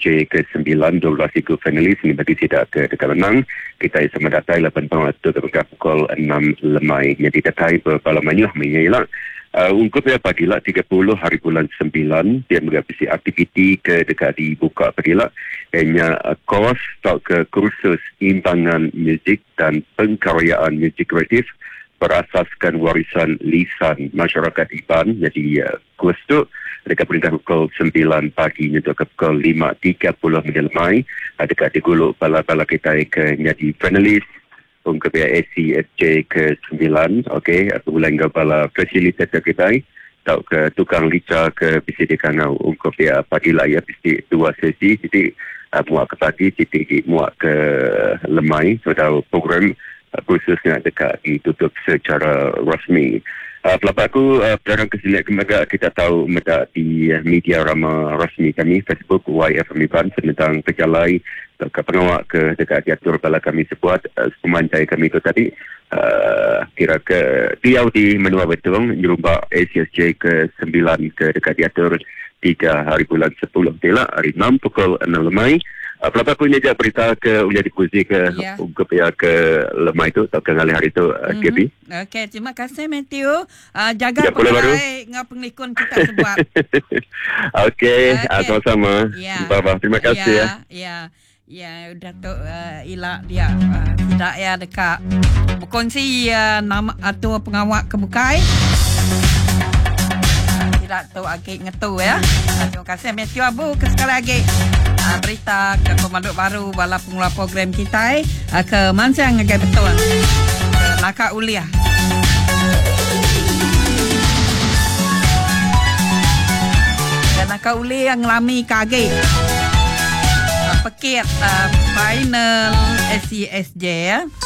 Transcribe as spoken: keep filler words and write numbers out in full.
J ke sembilan, dua belas ikut finalis ini bagi tidak ke dekat menang. Kita sama datai lapan waktu ketika pukul enam lemai. Jadi datai berpalamannya menyalah. Uh, ungkup ya pagilah tiga puluh hari bulan sembilan dia menghabisi aktiviti ke dekat dibuka pagilah hanya uh, kos atau ke kursus imbangan muzik dan pengkaryaan muzik kreatif berasaskan warisan lisan masyarakat Iban. Jadi uh, kurs tu dekat perintah pukul sembilan pagi untuk ke pukul lima tiga puluh menjelamai uh, dekat diguluk bala-bala kita ke jadi finalis untuk A C S J ke sembilan, okey, atau ulang kepala fasilitator kita, atau ke tukang lica ke P C D Kangau untuk dia pagilah ya, pasti dua sesi, jadi uh, muak ke pagi, jadi muak ke lemai, so tahu program uh, khususnya dekat ditutup secara rasmi. Uh, pelapa aku, uh, perang kesiliat kembaga, kita tahu mereka di uh, media ramah rasmi kami, Facebook, Y F M Iban, tentang pejalai, ke pengawak ke dekat diatur bala kami sebuat, uh, pemantai kami itu tadi, uh, kira ke tiau di menua betung, nyerubak A C S J ke sembilan ke dekat diatur tiga hari bulan sepuluh. Tila, hari enam pukul enam lemai. Uh, pelapa aku nyajak berita ke ulia dipuzi ke yeah. ke pihak ke lemai itu atau ke ngalih hari itu uh, mm-hmm. K P. Okey, terima kasih Matthew. Uh, jaga pengalai ngah pengikun kita sebuat. Okey, okay. uh, sama-sama. Yeah. Bye-bye. Terima kasih yeah. ya. Ya. Ya, Datuk uh, Ila dia uh, tidak ya dekat berkongsi uh, nama atau pengawak kebukai. Uh, tidak tahu agak ngetu ya. Uh, terima kasih Matthew Abu ke sekali lagi. Uh, berita ke pemaduk baru bala pengelola program kita uh, ke Mansang agak betul. Ke Nakak Uliah. Dan Nakak Uliah yang lami kage. Paket uh, final S C S J ya.